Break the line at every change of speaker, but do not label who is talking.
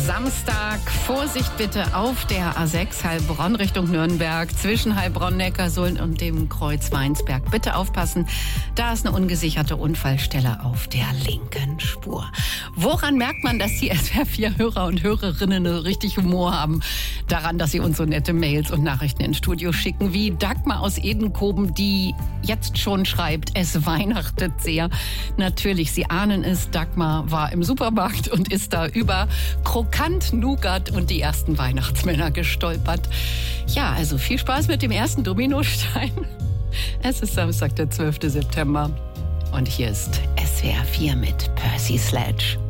Samstag. Vorsicht bitte auf der A6 Heilbronn Richtung Nürnberg zwischen Heilbronn-Neckarsulm und dem Kreuz Weinsberg. Bitte aufpassen, da ist eine ungesicherte Unfallstelle auf der linken Spur. Woran merkt man, dass die SWR4-Hörer und Hörerinnen richtig Humor haben? Daran, dass sie uns so nette Mails und Nachrichten ins Studio schicken, wie Dagmar aus Edenkoben, die jetzt schon schreibt, es weihnachtet sehr. Natürlich, Sie ahnen es, Dagmar war im Supermarkt und ist da über Krokant, Nougat und die ersten Weihnachtsmänner gestolpert. Ja, also viel Spaß mit dem ersten Dominostein. Es ist Samstag, der 12. September. Und hier ist SWR4 mit Percy Sledge.